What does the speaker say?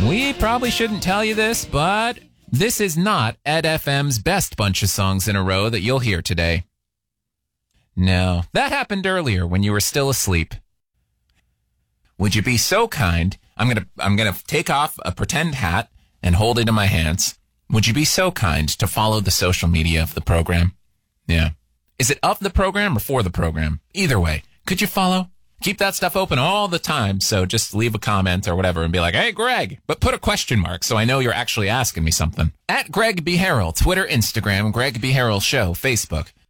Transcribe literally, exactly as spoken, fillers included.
We probably shouldn't tell you this, but this is not Ed F M's best bunch of songs in a row that you'll hear today. No, that happened earlier when you were still asleep. Would you be so kind? I'm gonna, I'm gonna take off a pretend hat and hold it in my hands. Would you be so kind to follow the social media of the program? Yeah. Is it of the program or for the program? Either way, could you follow? Keep that stuff open all the time, so just leave a comment or whatever and be like, hey, Greg, but put a question mark so I know you're actually asking me something. At Greg B. Harrell, Twitter, Instagram, Greg B. Harrell Show, Facebook.